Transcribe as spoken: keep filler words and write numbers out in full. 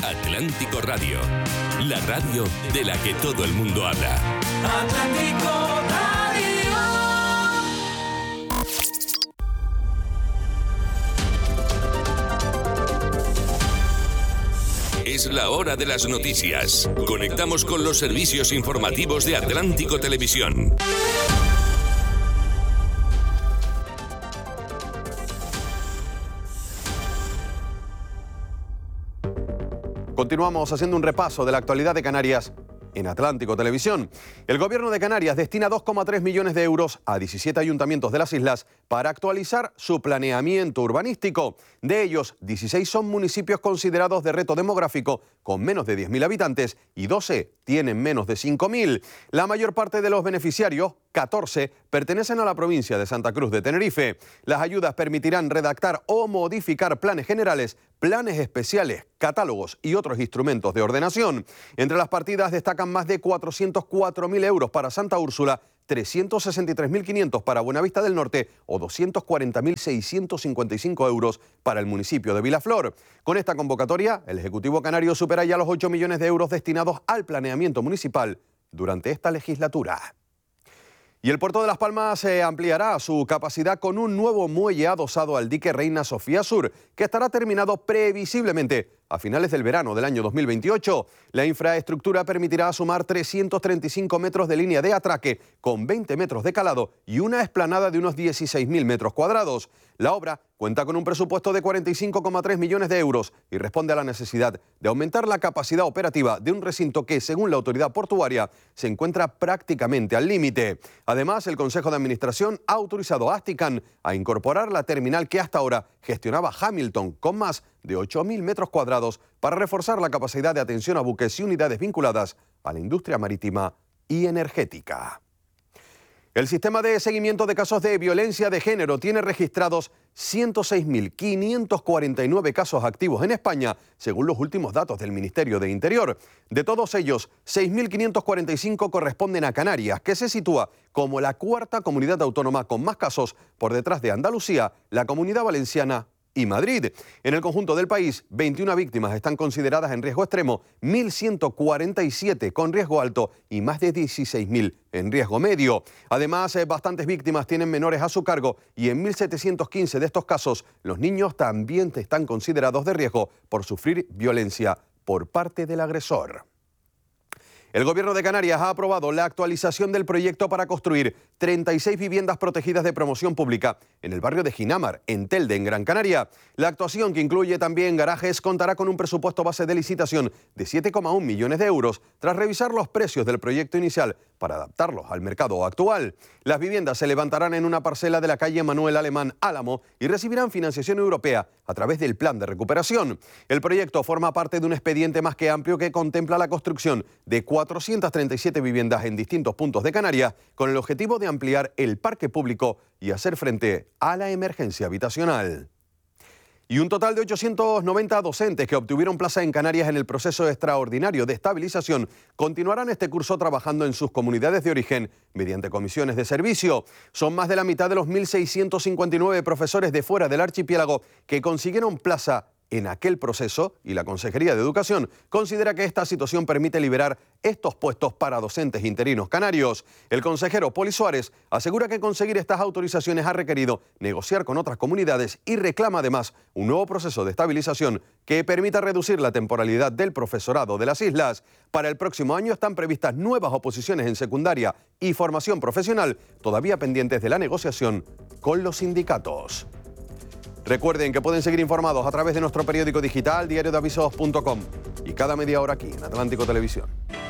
Atlántico Radio, la radio de la que todo el mundo habla. Atlántico Radio. Es la hora de las noticias. Conectamos con los servicios informativos de Atlántico Televisión. Continuamos haciendo un repaso de la actualidad de Canarias en Atlántico Televisión. El gobierno de Canarias destina dos coma tres millones de euros a diecisiete ayuntamientos de las islas para actualizar su planeamiento urbanístico. De ellos, dieciséis son municipios considerados de reto demográfico con menos de diez mil habitantes y doce tienen menos de cinco mil. La mayor parte de los beneficiarios, catorce, pertenecen a la provincia de Santa Cruz de Tenerife. Las ayudas permitirán redactar o modificar planes generales, planes especiales, catálogos y otros instrumentos de ordenación. Entre las partidas destacan más de cuatrocientos cuatro mil euros para Santa Úrsula, trescientos sesenta y tres mil quinientos para Buenavista del Norte o doscientos cuarenta mil seiscientos cincuenta y cinco euros para el municipio de Vilaflor. Con esta convocatoria, el Ejecutivo canario supera ya los ocho millones de euros destinados al planeamiento municipal durante esta legislatura. Y el puerto de Las Palmas eh, ampliará su capacidad con un nuevo muelle adosado al dique Reina Sofía Sur, que estará terminado previsiblemente a finales del verano del año dos mil veintiocho. La infraestructura permitirá sumar trescientos treinta y cinco metros de línea de atraque con veinte metros de calado y una explanada de unos dieciséis mil metros cuadrados. La obra cuenta con un presupuesto de cuarenta y cinco coma tres millones de euros y responde a la necesidad de aumentar la capacidad operativa de un recinto que, según la autoridad portuaria, se encuentra prácticamente al límite. Además, el Consejo de Administración ha autorizado a Astican a incorporar la terminal que hasta ahora gestionaba Hamilton con más de ocho mil metros cuadrados para reforzar la capacidad de atención a buques y unidades vinculadas a la industria marítima y energética. El sistema de seguimiento de casos de violencia de género tiene registrados ciento seis mil quinientos cuarenta y nueve casos activos en España, según los últimos datos del Ministerio de Interior. De todos ellos, seis mil quinientos cuarenta y cinco corresponden a Canarias, que se sitúa como la cuarta comunidad autónoma con más casos, por detrás de Andalucía, la Comunidad Valenciana y Madrid. En el conjunto del país, veintiuna víctimas están consideradas en riesgo extremo, mil ciento cuarenta y siete con riesgo alto y más de dieciséis mil en riesgo medio. Además, eh, bastantes víctimas tienen menores a su cargo y en mil setecientos quince de estos casos, los niños también están considerados de riesgo por sufrir violencia por parte del agresor. El Gobierno de Canarias ha aprobado la actualización del proyecto para construir treinta y seis viviendas protegidas de promoción pública en el barrio de Ginamar, en Telde, en Gran Canaria. La actuación, que incluye también garajes, contará con un presupuesto base de licitación de siete coma uno millones de euros, tras revisar los precios del proyecto inicial para adaptarlos al mercado actual. Las viviendas se levantarán en una parcela de la calle Manuel Alemán Álamo y recibirán financiación europea a través del Plan de Recuperación. El proyecto forma parte de un expediente más que amplio que contempla la construcción de cuatrocientas treinta y siete viviendas en distintos puntos de Canarias, con el objetivo de ampliar el parque público y hacer frente a la emergencia habitacional. Y un total de ochocientos noventa docentes que obtuvieron plaza en Canarias en el proceso extraordinario de estabilización continuarán este curso trabajando en sus comunidades de origen mediante comisiones de servicio. Son más de la mitad de los mil seiscientos cincuenta y nueve profesores de fuera del archipiélago que consiguieron plaza en aquel proceso, y la Consejería de Educación considera que esta situación permite liberar estos puestos para docentes interinos canarios. El consejero Poli Suárez asegura que conseguir estas autorizaciones ha requerido negociar con otras comunidades y reclama además un nuevo proceso de estabilización que permita reducir la temporalidad del profesorado de las islas. Para el próximo año están previstas nuevas oposiciones en secundaria y formación profesional, todavía pendientes de la negociación con los sindicatos. Recuerden que pueden seguir informados a través de nuestro periódico digital diario de avisos punto com y cada media hora aquí en Atlántico Televisión.